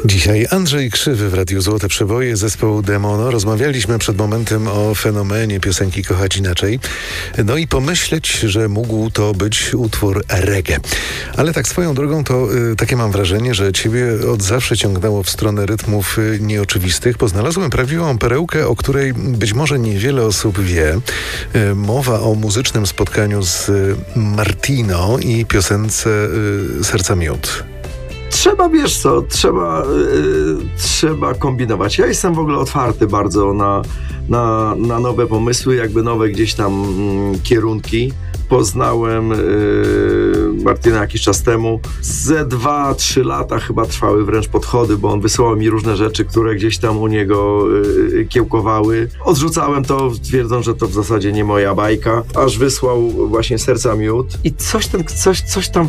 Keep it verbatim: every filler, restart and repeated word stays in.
Dzisiaj Andrzej Krzywy w Radiu Złote Przeboje, zespołu Demono. Rozmawialiśmy przed momentem o fenomenie piosenki Kochać Inaczej. No i pomyśleć, że mógł to być utwór reggae. Ale tak swoją drogą to y, takie mam wrażenie, że ciebie od zawsze ciągnęło w stronę rytmów y, nieoczywistych, bo znalazłem prawdziwą perełkę, o której być może niewiele osób wie. Y, mowa o muzycznym spotkaniu z y, Martino i piosence y, Serca Miód. Trzeba, wiesz co, trzeba, yy, trzeba kombinować. Ja jestem w ogóle otwarty bardzo na, na, na nowe pomysły, jakby nowe gdzieś tam mm, kierunki. Poznałem yy, Martina jakiś czas temu. Ze dwa, trzy lata chyba trwały wręcz podchody, bo on wysyłał mi różne rzeczy, które gdzieś tam u niego yy, kiełkowały. Odrzucałem to, twierdząc, że to w zasadzie nie moja bajka, aż wysłał właśnie Serca Miód. I coś, ten, coś, coś tam